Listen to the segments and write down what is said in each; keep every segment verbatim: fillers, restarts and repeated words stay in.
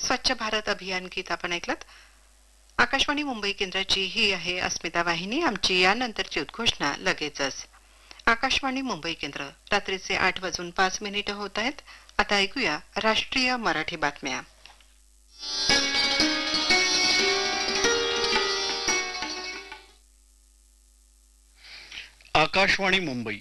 स्वच्छ भारत अभियान गीत आपण ऐकलत. आकाशवाणी मुंबई केंद्राची ही आहे अस्मिता वाहिनी. आमची यानंतरची उद्घोषणा लगेचच. आकाशवाणी मुंबई केंद्र रात्रीचे आठ वाजून पाच मिनिटं होत आहेत. आता ऐकूया राष्ट्रीय मराठी बातम्या. आकाशवाणी मुंबई.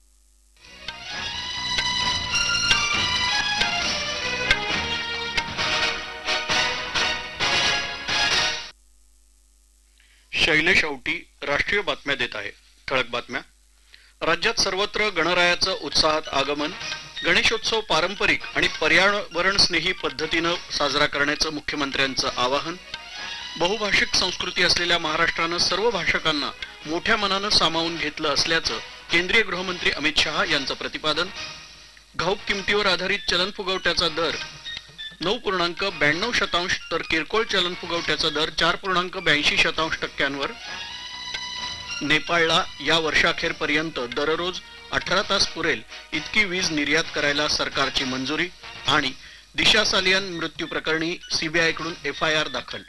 शैलेश औटी राष्ट्रीय बातम्या देत आहे. ठळक बातम्या. राज्यात सर्वत्र गणरायाचं उत्साहात आगमन. गणेशोत्सव पारंपरिक आणि पर्यावरण स्नेही पद्धतीनं साजरा करण्याचं मुख्यमंत्र्यांचं आवाहन. बहुभाषिक संस्कृती असलेल्या महाराष्ट्रानं सर्व भाषकांना मोठ्या मनानं सामावून घेतलं असल्याचं केंद्रीय गृहमंत्री अमित शहा यांचं प्रतिपादन. घाऊक किमतीवर आधारित चलन फुगवट्याचा दर नऊ पूर्णांक ब्याण्णव शतांश तर किरकोळ चलन फुगवट्याचा दर चार पूर्णांक ब्याऐंशी शतांश टक्क्यांवर. नेपाळला या वर्षाखेरपर्यंत दररोज अठरा तास पुरेल इतकी वीज निर्यात करायला सरकारची मंजुरी. आणि दिशा सालियन मृत्यू प्रकरणी सीबीआयकडून एफ आय आर दाखल.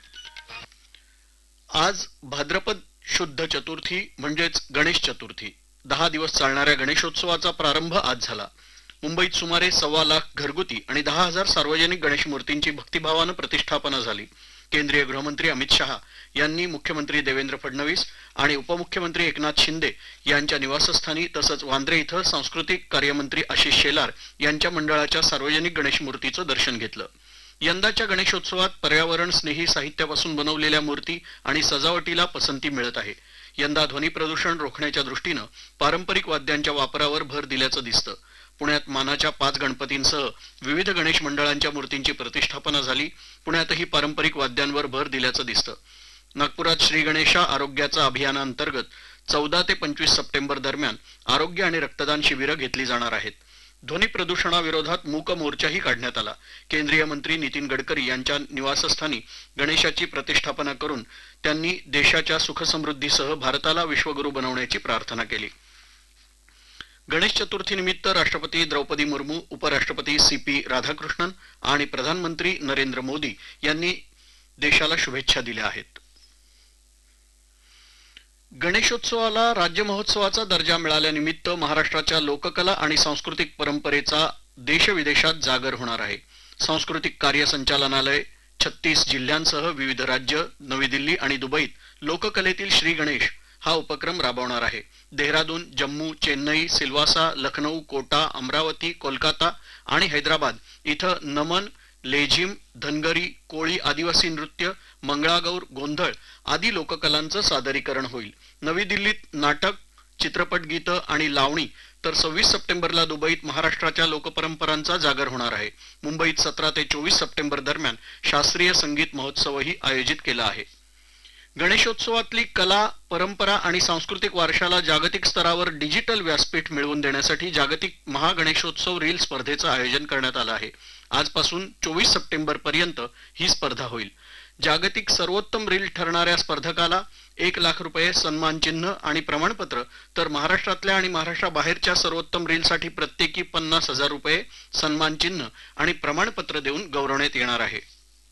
आज भाद्रपद शुद्ध चतुर्थी म्हणजेच गणेश चतुर्थी. दहा दिवस चालणाऱ्या गणेशोत्सवाचा प्रारंभ आज झाला. मुंबईत सुमारे सव्वा लाख घरगुती आणि दहा हजार सार्वजनिक गणेश मूर्तींची भक्तिभावानं प्रतिष्ठापना झाली. केंद्रीय गृहमंत्री अमित शहा यांनी मुख्यमंत्री देवेंद्र फडणवीस आणि उपमुख्यमंत्री एकनाथ शिंदे यांच्या निवासस्थानी तसंच वांद्रे इथं सांस्कृतिक कार्यमंत्री आशिष शेलार यांच्या मंडळाच्या सार्वजनिक गणेश मूर्तीचं दर्शन घेतलं. यंदाच्या गणेशोत्सवात पर्यावरण स्नेही साहित्यापासून बनवलेल्या मूर्ती आणि सजावटीला पसंती मिळत आहे. यंदा ध्वनी प्रदूषण रोखण्याच्या दृष्टीनं पारंपरिक वाद्यांच्या वापरावर भर दिल्याचं दिसतं. पुण्यात मानाच्या पाच गणपतींसह विविध गणेश मंडळांच्या मूर्तींची प्रतिष्ठापना झाली. पुण्यातही पारंपरिक वाद्यांवर भर दिल्याचं दिसतं. नागपुरात श्री गणेशा आरोग्याचा अभियानांतर्गत चौदा ते पंचवीस सप्टेंबर दरम्यान आरोग्य आणि रक्तदान शिबिरं घेतली जाणार आहेत. ध्वनी प्रदूषणाविरोधात मूक मोर्चाही काढण्यात आला. केंद्रीय मंत्री नितीन गडकरी यांच्या निवासस्थानी गणेशाची प्रतिष्ठापना करून त्यांनी देशाच्या सुखसमृद्धीसह भारताला विश्वगुरू बनवण्याची प्रार्थना केली. गणेश चतुर्थीनिमित्त राष्ट्रपती द्रौपदी मुर्मू, उपराष्ट्रपती सी पी राधाकृष्णन आणि प्रधानमंत्री नरेंद्र मोदी यांनी देशाला शुभेच्छा दिल्या आहेत. गणेशोत्सवाला राज्य महोत्सवाचा दर्जा मिळाल्यानिमित्त महाराष्ट्राच्या लोककला आणि सांस्कृतिक परंपरेचा देशविदेशात जागर होणार आहे. सांस्कृतिक कार्य संचालनालय छत्तीस जिल्ह्यांसह विविध राज्य, नवी दिल्ली आणि दुबईत लोककलेतील श्री गणेश हा उपक्रम राबवणार आहे. देहरादून, जम्मू, चेन्नई, सिल्वासा, लखनौ, कोटा, अमरावती, कोलकाता आणि हैदराबाद इथं नमन, लेझिम, धनगरी, कोळी आदिवासी नृत्य, मंगळागौर, गोंधळ आदी लोककलांचं सादरीकरण होईल. नवी दिल्लीत नाटक, चित्रपट गीतं आणि लावणी तर सव्वीस सप्टेंबरला दुबईत महाराष्ट्राच्या लोकपरंपरांचा जागर होणार आहे. मुंबईत सतरा ते चोवीस सप्टेंबर दरम्यान शास्त्रीय संगीत महोत्सवही आयोजित केला आहे. गणेशोत्सवातली कला, परंपरा आणि सांस्कृतिक वारशाला जागतिक स्तरावर डिजिटल व्यासपीठ मिळवून देण्यासाठी जागतिक महागणेशोत्सव रील स्पर्धेचं आयोजन करण्यात आलं आहे. आजपासून चोवीस सप्टेंबर पर्यंत ही स्पर्धा होईल. जागतिक सर्वोत्तम रील ठरणाऱ्या स्पर्धकाला एक लाख रुपये सन्मानचिन्ह आणि प्रमाणपत्र तर महाराष्ट्रातल्या आणि महाराष्ट्राबाहेरच्या सर्वोत्तम रीलसाठी प्रत्येकी पन्नास हजार रुपये सन्मानचिन्ह आणि प्रमाणपत्र देऊन गौरवण्यात येणार आहे.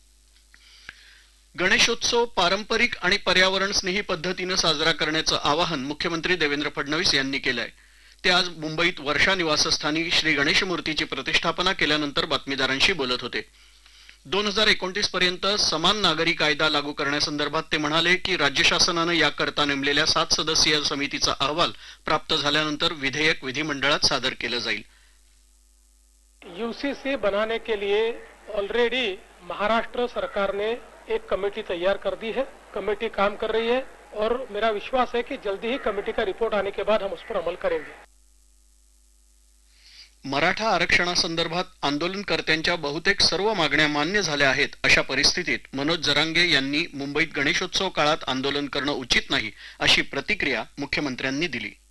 गणेशोत्सव पारंपरिक आणि पर्यावरण स्नेही पद्धतीनं साजरा करण्याचं आवाहन मुख्यमंत्री देवेंद्र फडणवीस यांनी केलंय. ते आज मुंबईत वर्षा निवासस्थानी श्री गणेश मूर्तीची प्रतिष्ठापना केल्यानंतर बातमीदारांशी बोलत होते. दोन हजार एकोणतीस पर्यंत समान नागरी कायदा लागू करण्यासंदर्भात ते म्हणाले की राज्य शासनानं याकरता नेमलेल्या सात सदस्यीय समितीचा अहवाल प्राप्त झाल्यानंतर विधेयक विधिमंडळात सादर केलं जाईल. यूसीसी बनाने के लिए ऑलरेडी महाराष्ट्र सरकार ने एक कमेटी तैयार कर दी है. कमेटी काम कर रही है और मेरा विश्वास है कि जल्दी ही कमेटी का रिपोर्ट आने के बाद हम उस पर अमल करेंगे. मराठा आरक्षणासंदर्भात आंदोलनकर्त्यांच्या बहुतेक सर्व मागण्या मान्य झाल्या आहेत. अशा परिस्थितीत मनोज जरांगे यांनी मुंबईत गणेशोत्सव काळात आंदोलन करणं उचित नाही अशी प्रतिक्रिया मुख्यमंत्र्यांनी दिली.